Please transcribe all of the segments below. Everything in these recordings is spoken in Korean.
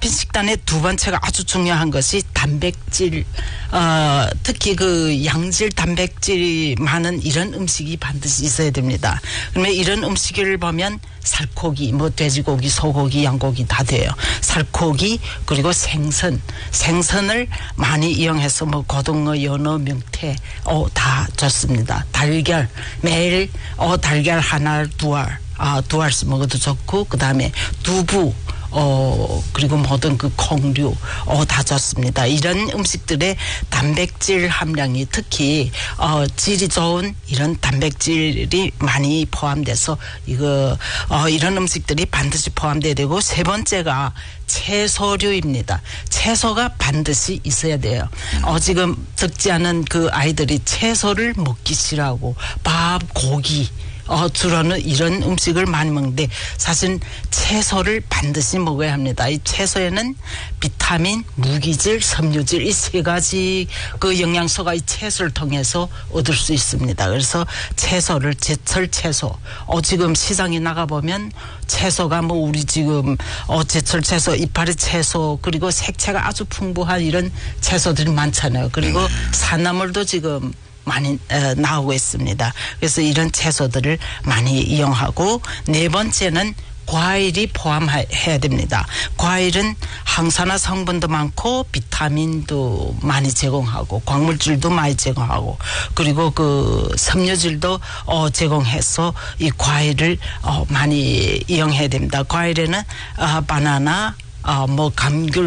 잡힌 식단의 두 번째가 아주 중요한 것이 단백질, 특히 그 양질 단백질이 많은 이런 음식이 반드시 있어야 됩니다. 그러면 이런 음식을 보면 살코기, 뭐 돼지고기, 소고기, 양고기 다 돼요. 살코기 그리고 생선을 많이 이용해서 뭐 고등어, 연어, 명태 다 좋습니다. 달걀 매일 달걀 하나 두 알씩 먹어도 좋고 그다음에 두부 그리고 모든 그 콩류 다 좋습니다. 이런 음식들의 단백질 함량이 특히 질이 좋은 이런 단백질이 많이 포함돼서 이런 음식들이 반드시 포함돼야 되고 세 번째가 채소류입니다. 채소가 반드시 있어야 돼요. 지금 적지 않은 그 아이들이 채소를 먹기 싫어하고 밥, 고기 주로는 이런 음식을 많이 먹는데 사실 채소를 반드시 먹어야 합니다. 이 채소에는 비타민, 무기질, 섬유질 이 세 가지 그 영양소가 이 채소를 통해서 얻을 수 있습니다. 그래서 채소를 제철 채소 지금 시장에 나가보면 채소가 뭐 우리 지금 제철 채소, 이파리 채소 그리고 색채가 아주 풍부한 이런 채소들이 많잖아요. 그리고 산나물도 지금 많이 나오고 있습니다. 그래서 이런 채소들을 많이 이용하고 네 번째는 과일이 포함해야 됩니다. 과일은 항산화 성분도 많고 비타민도 많이 제공하고 광물질도 많이 제공하고 그리고 그 섬유질도 제공해서 이 과일을 많이 이용해야 됩니다. 과일에는 바나나 뭐 감귤,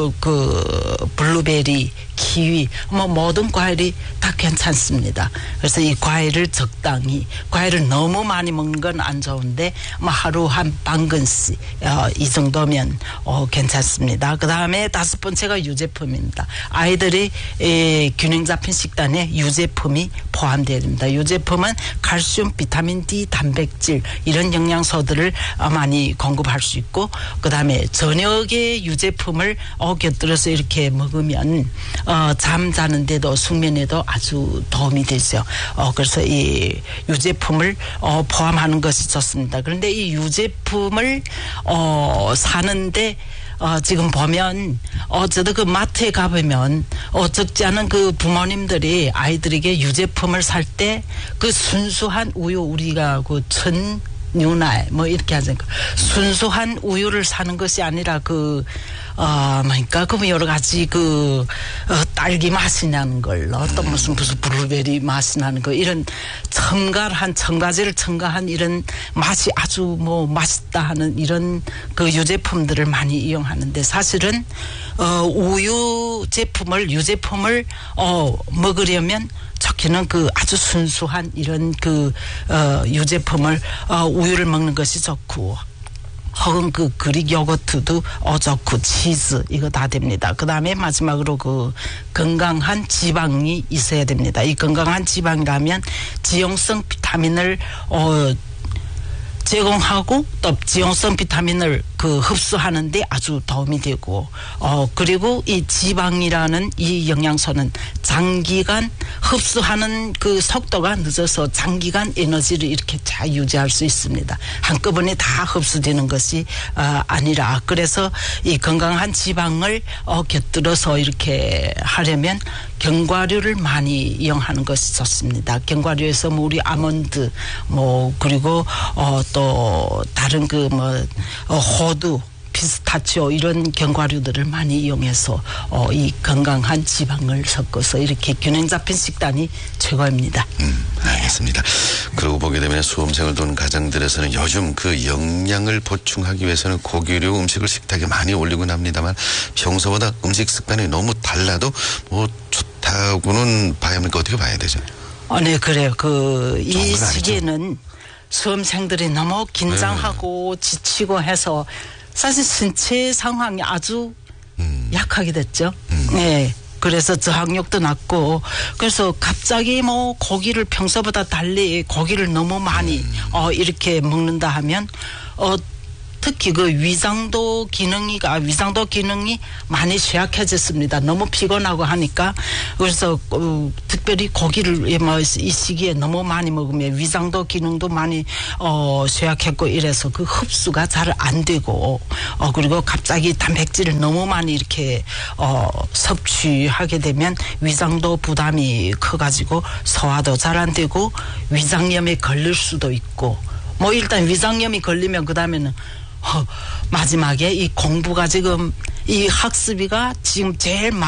블루베리, 키위, 뭐 모든 과일이 다 괜찮습니다. 그래서 이 과일을 적당히, 과일을 너무 많이 먹는 건 안 좋은데 뭐 하루 한 반 근씩 이 정도면 괜찮습니다. 그 다음에 다섯 번째가 유제품입니다. 아이들이 균형 잡힌 식단에 유제품이 포함되어야 됩니다. 유제품은 칼슘, 비타민 D, 단백질 이런 영양소들을 많이 공급할 수 있고 그 다음에 저녁에 유제품을 곁들여서 이렇게 먹으면 잠자는데도 숙면에도 아주 도움이 되죠. 그래서 이 유제품을 포함하는 것이 좋습니다. 그런데 이 유제품을 사는데 지금 보면 저도 그 마트에 가보면 적지 않은 그 부모님들이 아이들에게 유제품을 살 때 그 순수한 우유 우리가 그 뉴날 뭐 이렇게 하죠. 순수한 우유를 사는 것이 아니라 그러니까 여러 가지 딸기 맛이 나는 걸 또 무슨 블루베리 맛이 나는 거 이런 첨가제를 첨가한 이런 맛이 아주 뭐 맛있다 하는 이런 그 유제품들을 많이 이용하는데 사실은 유제품을 먹으려면 좋게는 그 아주 순수한 이런 유제품을 우유를 먹는 것이 좋고 혹은 그 그릭 요거트도 좋고 치즈 이거 다 됩니다. 그 다음에 마지막으로 그 건강한 지방이 있어야 됩니다. 이 건강한 지방이라면 지용성 비타민을 제공하고 또 지용성 비타민을 흡수하는데 아주 도움이 되고 그리고 이 지방이라는 이 영양소는 장기간 흡수하는 그 속도가 늦어서 장기간 에너지를 이렇게 잘 유지할 수 있습니다. 한꺼번에 다 흡수되는 것이 아니라 그래서 이 건강한 지방을 곁들여서 이렇게 하려면 견과류를 많이 이용하는 것이 좋습니다. 견과류에서 뭐 우리 아몬드 뭐 그리고 또 다른 호두, 피스타치오 이런 견과류들을 많이 이용해서 이 건강한 지방을 섞어서 이렇게 균형 잡힌 식단이 최고입니다. 알겠습니다. 그러고 보게 되면 수험생을 둔 가정들에서는 요즘 그 영양을 보충하기 위해서는 고기류 음식을 식탁에 많이 올리곤 합니다만 평소보다 음식 습관이 너무 달라도 뭐 좋다고는 봐야 합니까? 어떻게 봐야 되죠? 네, 그래요. 이 시기에는 수험생들이 너무 긴장하고 지치고 해서 사실 신체 상황이 아주 약하게 됐죠. 네. 그래서 저항력도 낮고 그래서 갑자기 뭐 고기를 평소보다 달리 고기를 너무 많이 이렇게 먹는다 하면 특히 그 위장도 기능이 많이 쇠약해졌습니다. 너무 피곤하고 하니까. 그래서 특별히 고기를 이 시기에 너무 많이 먹으면 위장도 기능도 많이 쇠약했고 이래서 그 흡수가 잘 안 되고 그리고 갑자기 단백질을 너무 많이 이렇게 섭취하게 되면 위장도 부담이 커가지고 소화도 잘 안 되고 위장염에 걸릴 수도 있고 뭐 일단 위장염이 걸리면 그 다음에는 마지막에 이 공부가 지금 이 학습이가 지금 제일